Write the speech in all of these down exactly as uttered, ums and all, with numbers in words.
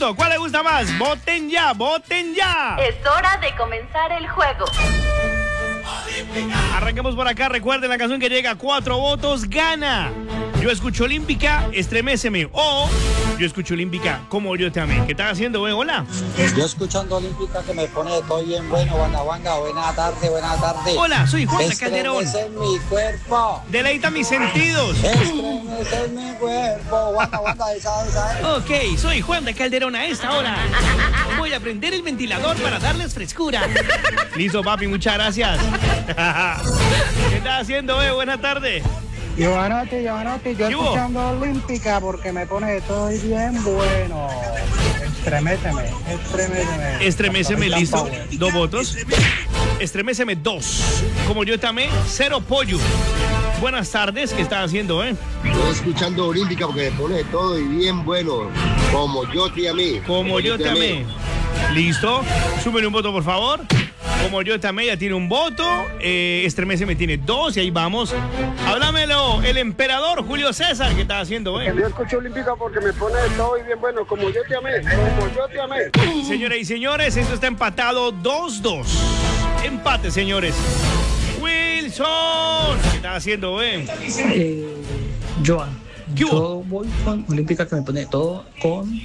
Listo, ¿cuál le gusta más? Voten ya, voten ya. Es hora de comenzar el juego. Arranquemos por acá. Recuerden, la canción que llega a cuatro votos gana. Yo escucho Olímpica, estreméceme. O yo escucho Olímpica, como yo te amé. ¿Qué estás haciendo, güey? Hola. Yo escuchando Olímpica que me pone todo bien bueno, banda, banda. Buena tarde, buena tarde. Hola, soy Juan Calderón. Estremece mi cuerpo. Deleita mis sentidos. Estremece mi cuerpo. Banda, banda, esa, esa. Ok, soy Juan de Calderón a esta hora. Voy a prender el ventilador para darles frescura. Listo, papi, muchas gracias. ¿Qué estás haciendo, güey? Buena tarde. Giovanotti, Giovanotti, yo escuchando Olímpica porque me pone estoy bien bueno. Estreméceme, estreméceme. Estreméceme, listo. Dos votos. Estreméceme, dos. Como yo te amé, cero pollo. Buenas tardes, ¿qué estás haciendo, eh? Estoy escuchando Olímpica porque me pone todo y bien bueno. Como yo te amé. Como yo te amé. Listo. Súbele un voto, por favor. Como yo te amé, ya tiene un voto. Eh, Estreméceme tiene dos y ahí vamos. Háblamelo, el emperador Julio César, ¿qué estás haciendo, eh? Yo escucho Olímpica porque me pone todo y bien bueno. Como yo te amé, como yo te amé. Señoras y señores, esto está empatado dos dos. Empate, señores. Wilson, ¿qué estás haciendo, eh? Eh, Joan, ¿Qué hubo? yo voy con Olímpica que me pone todo con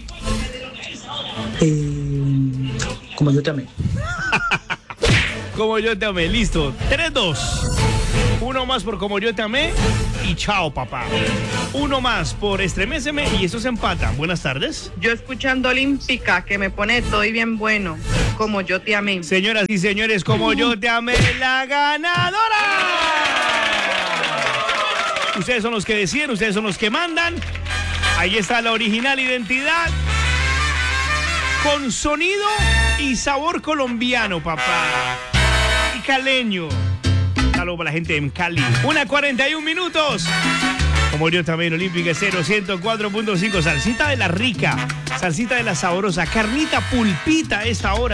eh, como yo te amé. Como yo te amé, listo. tres dos. Uno más por Como yo te amé y chao, papá. Uno más por Estreméceme y eso se empata. Buenas tardes. Yo escuchando Olímpica, que me pone todo y bien bueno, como yo te amé. Señoras y señores, Como yo te amé, la ganadora. Ustedes son los que deciden, ustedes son los que mandan. Ahí está la original identidad. Con sonido y sabor colombiano, papá. Y caleño. Saludos para la gente en Cali. Una cuarenta y un minutos. Como yo también, Olímpica cero ciento cuatro punto cinco. Salsita de la rica. Salsita de la sabrosa. Carnita pulpita a esta hora.